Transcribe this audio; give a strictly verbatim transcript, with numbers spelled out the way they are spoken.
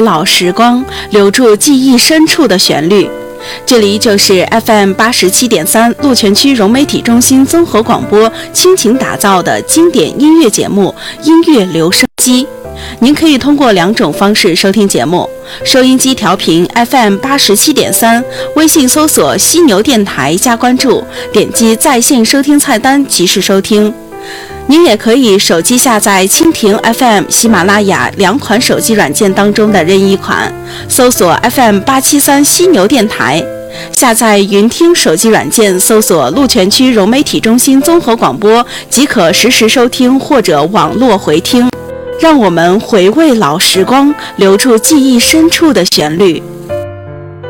老时光，留住记忆深处的旋律。这里就是 F M 八十七点三鹿泉区融媒体中心综合广播倾情打造的经典音乐节目音乐留声机。您可以通过两种方式收听节目：收音机调频 F M 八十七点三，微信搜索犀牛电台加关注，点击在线收听菜单及时收听。您也可以手机下载蜻蜓 F M、喜马拉雅两款手机软件当中的任意一款，搜索 F M 八七三犀牛电台。下载云听手机软件，搜索鹿泉区融媒体中心综合广播，即可实时收听或者网络回听。让我们回味老时光，留住记忆深处的旋律。